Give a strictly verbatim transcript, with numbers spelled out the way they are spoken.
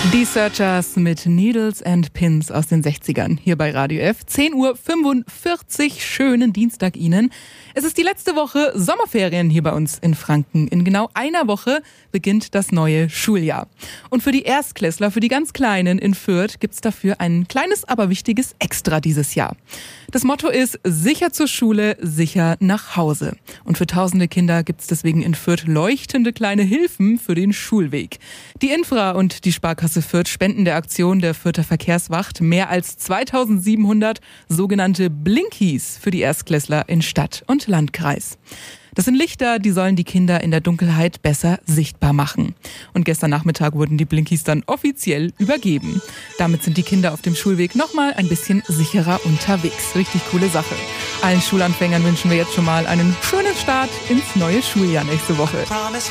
Die Searchers mit Needles and Pins aus den sechzigern hier bei Radio F. zehn Uhr fünfundvierzig, schönen Dienstag Ihnen. Es ist die letzte Woche Sommerferien hier bei uns in Franken. In genau einer Woche beginnt das neue Schuljahr. Und für die Erstklässler, für die ganz Kleinen in Fürth gibt's dafür ein kleines, aber wichtiges Extra dieses Jahr. Das Motto ist sicher zur Schule, sicher nach Hause. Und für tausende Kinder gibt's deswegen in Fürth leuchtende kleine Hilfen für den Schulweg. Die Infra und die Sparkasse Fürth spenden der Aktion der Fürther Verkehrswacht mehr als zweitausendsiebenhundert sogenannte Blinkies für die Erstklässler in Stadt und Landkreis. Das sind Lichter, die sollen die Kinder in der Dunkelheit besser sichtbar machen. Und gestern Nachmittag wurden die Blinkies dann offiziell übergeben. Damit sind die Kinder auf dem Schulweg nochmal ein bisschen sicherer unterwegs. Richtig coole Sache. Allen Schulanfängern wünschen wir jetzt schon mal einen schönen Start ins neue Schuljahr nächste Woche.